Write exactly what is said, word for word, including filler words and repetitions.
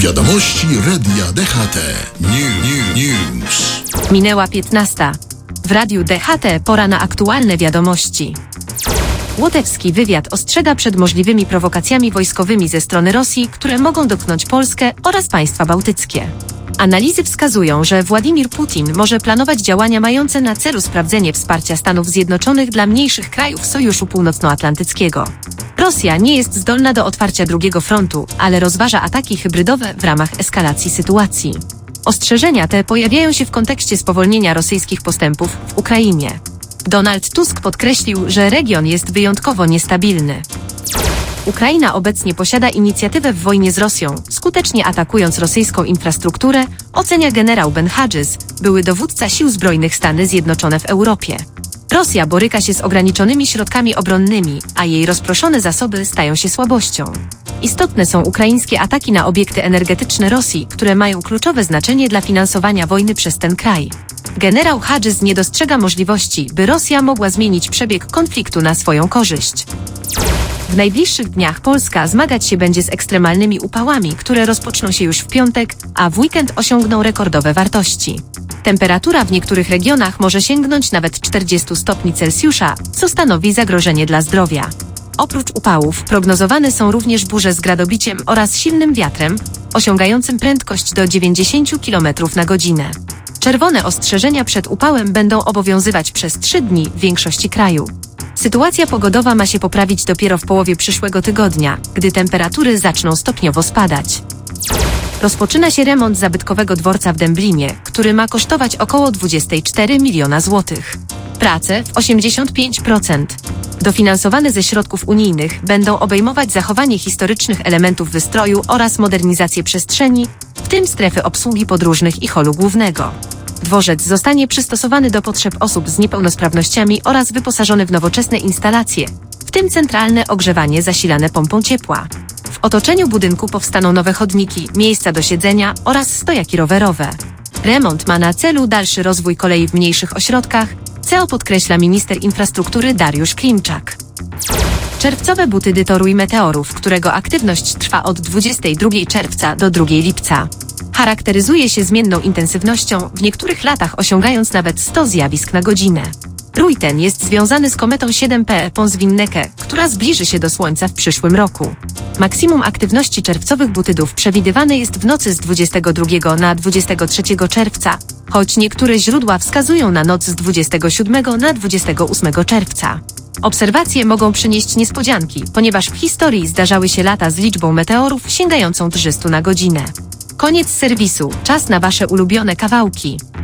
Wiadomości Radia D H T. New, new, news. Minęła piętnasta. W Radiu D H T pora na aktualne wiadomości. Łotewski wywiad ostrzega przed możliwymi prowokacjami wojskowymi ze strony Rosji, które mogą dotknąć Polskę oraz państwa bałtyckie. Analizy wskazują, że Władimir Putin może planować działania mające na celu sprawdzenie wsparcia Stanów Zjednoczonych dla mniejszych krajów Sojuszu Północnoatlantyckiego. Rosja nie jest zdolna do otwarcia drugiego frontu, ale rozważa ataki hybrydowe w ramach eskalacji sytuacji. Ostrzeżenia te pojawiają się w kontekście spowolnienia rosyjskich postępów w Ukrainie. Donald Tusk podkreślił, że region jest wyjątkowo niestabilny. Ukraina obecnie posiada inicjatywę w wojnie z Rosją, skutecznie atakując rosyjską infrastrukturę, ocenia generał Ben Hodges, były dowódca sił zbrojnych Stany Zjednoczone w Europie. Rosja boryka się z ograniczonymi środkami obronnymi, a jej rozproszone zasoby stają się słabością. Istotne są ukraińskie ataki na obiekty energetyczne Rosji, które mają kluczowe znaczenie dla finansowania wojny przez ten kraj. Generał Hodges nie dostrzega możliwości, by Rosja mogła zmienić przebieg konfliktu na swoją korzyść. W najbliższych dniach Polska zmagać się będzie z ekstremalnymi upałami, które rozpoczną się już w piątek, a w weekend osiągną rekordowe wartości. Temperatura w niektórych regionach może sięgnąć nawet czterdziestu stopni Celsjusza, co stanowi zagrożenie dla zdrowia. Oprócz upałów prognozowane są również burze z gradobiciem oraz silnym wiatrem, osiągającym prędkość do dziewięćdziesięciu kilometrów na godzinę. Czerwone ostrzeżenia przed upałem będą obowiązywać przez trzy dni w większości kraju. Sytuacja pogodowa ma się poprawić dopiero w połowie przyszłego tygodnia, gdy temperatury zaczną stopniowo spadać. Rozpoczyna się remont zabytkowego dworca w Dęblinie, który ma kosztować około dwadzieścia cztery miliony złotych. Prace w osiemdziesiąt pięć procent dofinansowane ze środków unijnych będą obejmować zachowanie historycznych elementów wystroju oraz modernizację przestrzeni, w tym strefy obsługi podróżnych i holu głównego. Dworzec zostanie przystosowany do potrzeb osób z niepełnosprawnościami oraz wyposażony w nowoczesne instalacje, w tym centralne ogrzewanie zasilane pompą ciepła. W otoczeniu budynku powstaną nowe chodniki, miejsca do siedzenia oraz stojaki rowerowe. Remont ma na celu dalszy rozwój kolei w mniejszych ośrodkach, co podkreśla minister infrastruktury Dariusz Klimczak. Czerwcowe buty Toruj meteorów, którego aktywność trwa od dwudziestego drugiego czerwca do drugiego lipca. Charakteryzuje się zmienną intensywnością, w niektórych latach osiągając nawet sto zjawisk na godzinę. Rój ten jest związany z kometą siedem P Pons-Winnecke, która zbliży się do Słońca w przyszłym roku. Maksimum aktywności czerwcowych butydów przewidywane jest w nocy z dwudziestego drugiego na dwudziestego trzeciego czerwca, choć niektóre źródła wskazują na noc z dwudziestego siódmego na dwudziestego ósmego czerwca. Obserwacje mogą przynieść niespodzianki, ponieważ w historii zdarzały się lata z liczbą meteorów sięgającą trzystu na godzinę. Koniec serwisu, czas na Wasze ulubione kawałki.